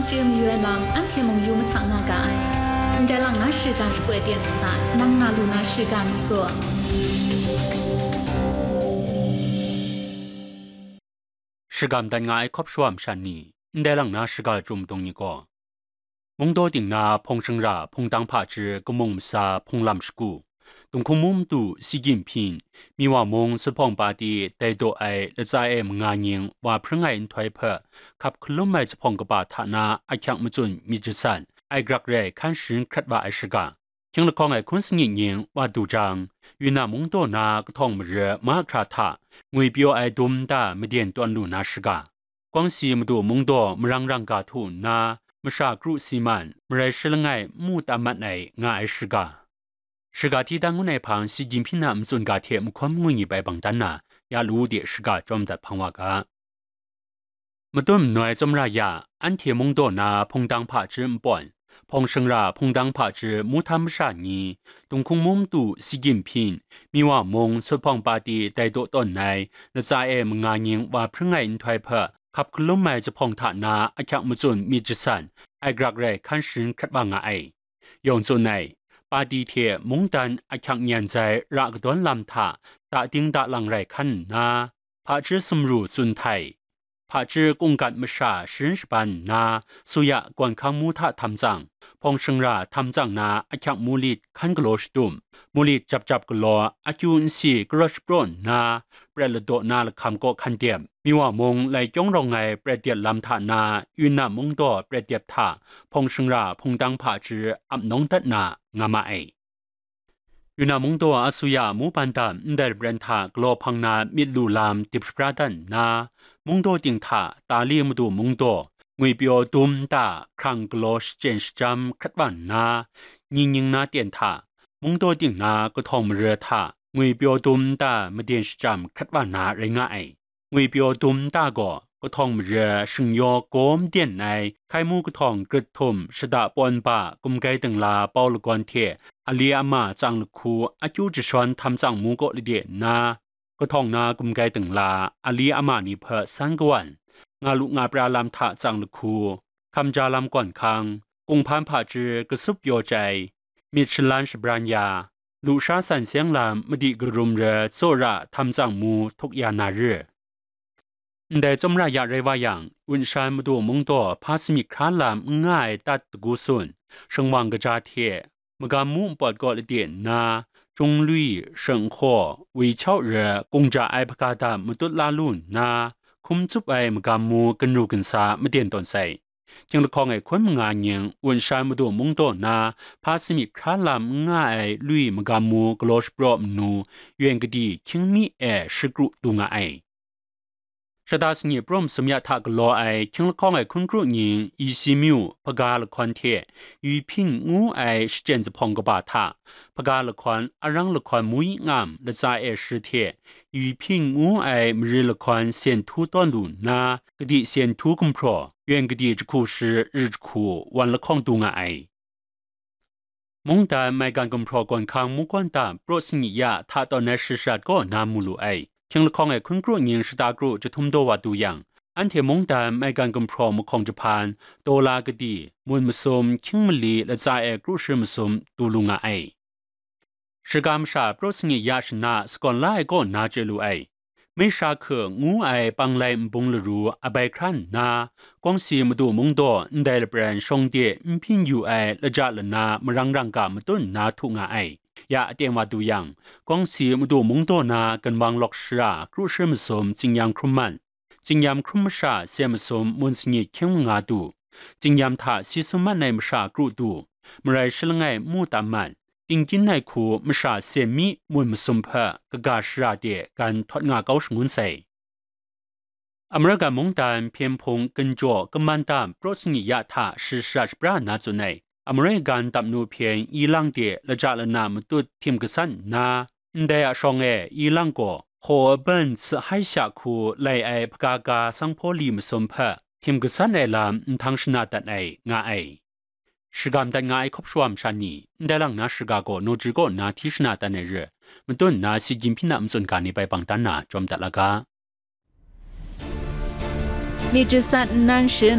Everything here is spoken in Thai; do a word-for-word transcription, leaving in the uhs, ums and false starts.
จืมยวยลังอันเทมงยูมทางนากายแต่ลังนาชิการสกวยเตียนตานังนาลูนาชิการมีกัว时间但爱可说唔善你，แต่ลังนา时间中东一个。蒙多顶那碰生ra碰当帕之个蒙萨碰蓝时故，东空蒙度习近平，咪话蒙是碰巴的带到爱了在爱蒙安宁话碰爱推破，及克隆麦只碰个巴塔那爱强唔准咪之散，爱格瑞看时看话爱时间。听了讲爱昆是年年话杜章，与那蒙多那个汤么日马卡塔，为表爱多唔大没点段路那时间。光是么多蒙多么让让噶土那。มชากรุสิมันมไรชลงไงมูตามัดในงาไอชกาชกาที่ดังในพังสีจิมพินามส่วนกาเทียมความงุยไปบังตันนายาลูเดียชกาจอมตัดพังวากามาต้นหน่วยจมรายาอันเทียมงโดนาพงดังผาจืมป่อนพงเชิงราพงดังผาจืมูทามชานีตรงคงมุมตูสีจิมพินมีว่ามงสุดพองปาตีไดโดต้นในและใจเอมงายิงว่าพรึ่งไงอินทวยเพอขับคลุ้มไม่จะพองฐานาอาจารย์มุจุนมีจิสันไอกรักเร่ขันสินคัดบางไอยองจุนในปาดีเทมุงดันอาจารย์เงียนใจรักดวนลำถาตาดิงดาลังไรขันนาพาจืสมรูจุนไทยพาจืกงกัดมชาสินสปันนาสุยะกวนขังมูทะทำจังพองเชิงราทำจังนาอาจารย์มูลิดขันกโลชตุมมูลิดจับจับกโลอาจุนสีกรชปรนนาเปรลโดนาละคำก็ขันเดียมมีว่ามงไหลจงรองไงเปรเดียลำธานายุนนามงโดเปรเดียบธาพงชิงราพงดังผาจืออับนงตัดนางามาเอยุนนามงโดอาสุยามูปันดามได้เบรนธากลอพังนามิดลูลามติบสปราดันนามงโดติงธาตาลีมดูมงโดงวยเปียวตุมตาครังกลอชเจนสจัมคัดวันนายิงยิงนาเตียนธามงโดติงนาก็ทองเรือธางวยเปียวตุมตามาเดียนสจัมคัดวันนาไรงาไองวยเปียวตุมตาก็ก็ทองเรือชิงยอโกมเดียนในไข่มูก็ทองกระทมสดาปอนป่ากุมไกตึงลาเปาลกวนเทอเลียมาจังลคูอาจูจะชวนทำจังมูก็ลิเดียนาก็ทองนากุมไกตึงลาอเลียมานิเพอสังกวันงาลุงาปราลำทะจังลคูคำจาลำก่อนคังกงพันผาจือกระซุบโยใจมิชลันชบรัญญาลูชาสันเสียงลำมดีกรุมเรโซระทำจังมูทุกยานาเรแต่จมรายาเรวายังอุนชานมาดูมงโตพาสมิคราลามง่ายตัดกุศลช่างวังกระจาเทมกามุปอดกอลเดียนนาจงลุยเฉิงขอวิเช่าเรือกงจ่าไอพกาดามตุลาลุนนาคุมจุบไอมกามูกันรูกันสามาเดียนตอนใส่จึงละครไอคนมงานยังอุนชานมาดูมงโตนาพาสมิคราลามง่ายลุยมกามูกลอชปรอมนูเวียงกดีคิงมีแอสกรุตุงไอชดาสเนียปรมสมยาทากลอไอคิงละครไอคุณครูยิงอีซีมิวพกาละครเทยูพิงงูไอสเจนจะพองกบาทาพกาละครอรังละครมุยงามละใจเอสเทยูพิงงูไอมริละครเซียนทูต้นลูนากดีเซียนทูกุมพรอเวียงกดีจะคู่สือริจคู่วันละครตุงไอมงตาไม่การกุมพรอก่อนค้างมุกอนตาโปรสิญญาทาตอนในสิชาติก็นามูลูไอเพียงละครไอ้คุณครูยิงสตากรูจะทุ่มโดวัดดูอย่างอันเทมงดาไม่การกำพร้อมของจะผ่านโตลากดีมวลมสมคิงมลีและใจเอกรูชิมสมตูลุงไอสกามชาโปรสิญญาชนะสกอลไลก็น่าเจลูไอไม่ชาเขงูไอปังไลมบุงลรูอบายครันนากองสีมาดูมงโดได้ละแบรนชงเดียมพินยูไอและจัดละนามรังรังกามาต้นนาทุงไอยาเตียงว่าดูยังกองสีมาดูมงโตนากันวางล็อกชราครูเชื่อมสมจิงยามครุมันจิงยามครุมชาเสียมสมมุนสนิเขียงงาดูจิงยามถาสิสมันในมชากรูดูเมื่อไรชลงไงมูตามันติงจินในคูมชาเสียมีมุนมสมเพกกาชราเดียกันทอดงาเกาชงุนใส่อเมริกามงดานเพียงพงกันจ่อกัมันตามโปรสนิยาถาสิชาชปรานาจุในอเมริกันตับนูเพียงอีลังเดียและจากละนามตุดทีมกษันนาได้ชงเออีลังก็ขอบันสให้ชาคูไลไอพกากาสังพอลีมสมเพทีมกษันไอลามทั้งชนะตัดไองาไอสกามตัดงาไอคบชวมชานีได้ลังนาสกาโกโนจิโกนาที่ชนะตัดในเรือมันต้นนาสิจิมพินามส่วนการนี้ไปปังตันนาจอมตัดละกามีจุดสัตนันเชน